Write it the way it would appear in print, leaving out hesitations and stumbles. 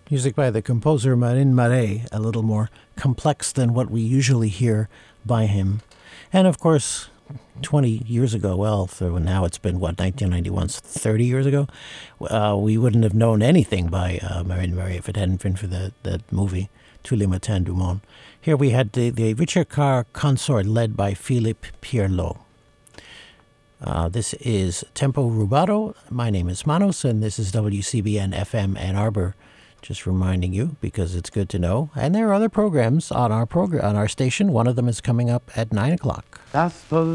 Music by the composer Marin Marais, a little more complex than what we usually hear by him. And of course, 20 years ago, well, so now it's been, 1991, 30 years ago, we wouldn't have known anything by Marin Marais if it hadn't been for that movie, Tous les matins du monde. Here we had the Richard Carr consort led by Philippe Pierlot. This is Tempo Rubato. My name is Manos, and this is WCBN FM Ann Arbor. Just reminding you, because it's good to know. And there are other programs on our station. One of them is coming up at 9 o'clock. Gospel